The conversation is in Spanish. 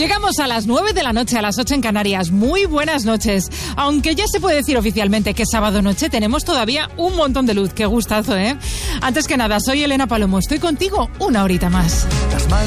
Llegamos a las 9 de la noche, a las 8 en Canarias. Muy buenas noches. Aunque ya se puede decir oficialmente que es sábado noche, tenemos todavía un montón de luz. Qué gustazo, ¿eh? Antes que nada, soy Elena Palomo. Estoy contigo una horita más.